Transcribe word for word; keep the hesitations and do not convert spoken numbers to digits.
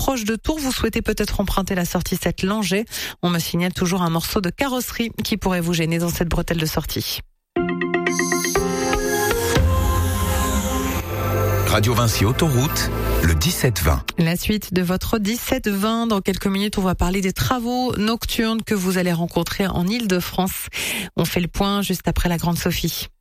proche de Tours, vous souhaitez peut-être emprunter la sortie sept Langeais. On me signale toujours un morceau de carrosserie qui pourrait vous gêner dans cette bretelle de sortie. Radio Vinci Autoroute, le dix-sept vingt. La suite de votre dix-sept vingt. Dans quelques minutes, on va parler des travaux nocturnes que vous allez rencontrer en Île-de-France. On fait le point juste après la Grande Sophie.